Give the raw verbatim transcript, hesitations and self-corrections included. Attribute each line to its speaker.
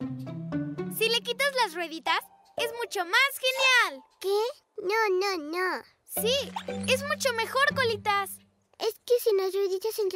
Speaker 1: Si le quitas las rueditas, es mucho más genial.
Speaker 2: ¿Qué? No, no, no.
Speaker 1: Sí, es mucho mejor, Colitas.
Speaker 2: Es que sin las rueditas